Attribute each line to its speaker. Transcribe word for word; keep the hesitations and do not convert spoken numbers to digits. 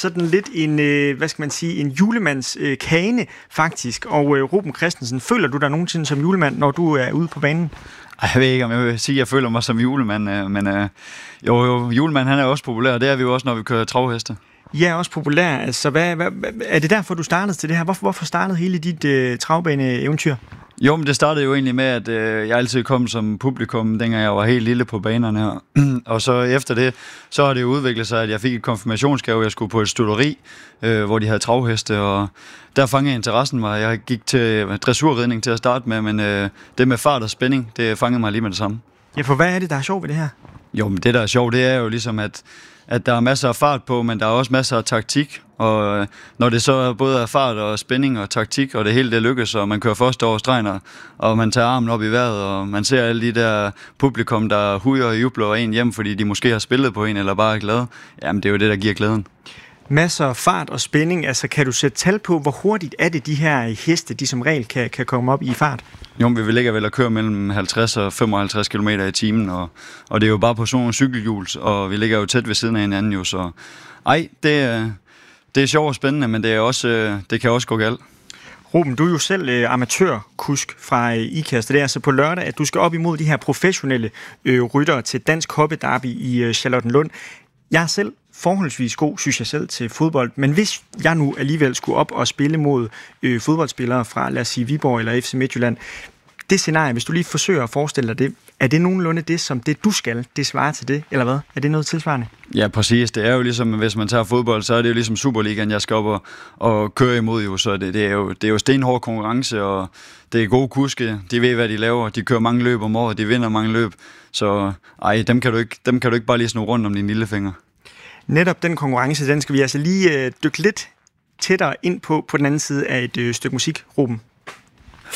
Speaker 1: sådan lidt en, øh, hvad skal man sige, en julemands øh, kane, faktisk. Og øh, Ruben Christensen, føler du dig nogensinde som julemand, når du er ude på banen?
Speaker 2: Ej, jeg ved ikke, om jeg vil sige, at jeg føler mig som julemand, øh, men øh, jo, jo, julemand han er også populær, og det er vi jo også, når vi kører travheste.
Speaker 1: Ja, er også populær. Altså, hvad, hvad, er det derfor, du startede til det her? Hvorfor, hvorfor startede hele dit øh, travbane-eventyr?
Speaker 2: Jo, men det startede jo egentlig med, at øh, jeg altid kom som publikum, dengang jeg var helt lille på banerne her. Og så efter det, så har det jo udviklet sig, at jeg fik et konfirmationsgave, jeg skulle på et studeri, øh, hvor de havde travheste, og der fangede interessen mig. Jeg gik til dressurridning til at starte med, men øh, det med fart og spænding, det fangede mig lige med det samme.
Speaker 1: Ja, for hvad er det, der er sjovt ved det her?
Speaker 2: Jo, men det, der er sjovt, det er jo ligesom, at at der er masser af fart på, men der er også masser af taktik, og når det så både er fart og spænding og taktik, og det hele det lykkes, og man kører først over stregen, og man tager armen op i vejret, og man ser alle de der publikum, der hujer og jubler en hjem, fordi de måske har spillet på en, eller bare er glade, jamen det er jo det, der giver glæden.
Speaker 1: Masser af fart og spænding, altså kan du sætte tal på, hvor hurtigt er det, de her heste, de som regel kan, kan komme op i fart?
Speaker 2: Jo, vi ligger vel at køre mellem halvtreds og femoghalvtreds kilometer i timen, og, og det er jo bare på sådan nogle cykelhjul, og vi ligger jo tæt ved siden af hinanden jo, så ej, det, det er sjovt og spændende, men det, er også, det kan også gå galt.
Speaker 1: Ruben, du er jo selv øh, amatørkusk fra øh, IKAST, det er altså på lørdag, at du skal op imod de her professionelle øh, ryttere til Dansk Hoppedarby i øh, Charlottenlund. Jeg er selv forholdsvis god, synes jeg selv, til fodbold, men hvis jeg nu alligevel skulle op og spille mod øh, fodboldspillere fra, lad os sige, Viborg eller F C Midtjylland, det scenarie, hvis du lige forsøger at forestille dig det, er det nogenlunde det, som det du skal, det svarer til det, eller hvad? Er det noget tilsvarende?
Speaker 2: Ja, præcis. Det er jo ligesom, hvis man tager fodbold, så er det jo ligesom Superligaen, jeg skal op og, og køre imod jo, så det, det, er jo, det er jo stenhård konkurrence, og det er gode kuske, de ved, hvad de laver, de kører mange løb om året, de vinder mange løb, så ej, dem kan du ikke, dem kan du ikke bare lige sno rundt om dine lillefinger.
Speaker 1: Netop den konkurrence, den skal vi altså lige øh, dykke lidt tættere ind på, på den anden side af et øh, stykke musik, Ruben.